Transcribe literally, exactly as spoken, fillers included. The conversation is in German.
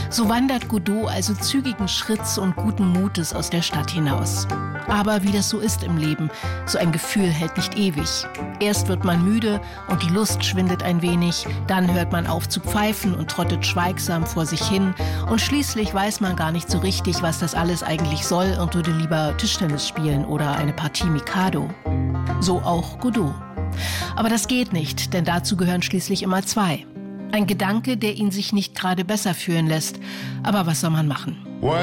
So wandert Godot also zügigen Schritts und guten Mutes aus der Stadt hinaus. Aber wie das so ist im Leben, so ein Gefühl hält nicht ewig. Erst wird man müde und die Lust schwindet ein wenig, dann hört man auf zu pfeifen und trottet schweigsam vor sich hin und schließlich weiß man gar nicht so richtig, was das alles eigentlich soll und würde lieber Tischtennis spielen oder eine Partie Mikado. So auch Godot. Aber das geht nicht, denn dazu gehören schließlich immer zwei. Ein Gedanke, der ihn sich nicht gerade besser fühlen lässt. Aber was soll man machen?